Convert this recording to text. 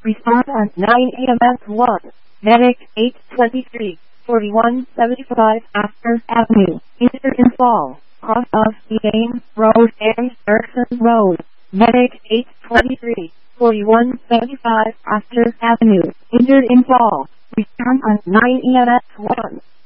Respond on 9 EMS 1. Medic 823, 4175 Astor Avenue, Injured in fall, cross of Elaine Road and Erickson Road. Medic 823, 4175 Astor Avenue, injured in fall. Respond on 9 EMS 1.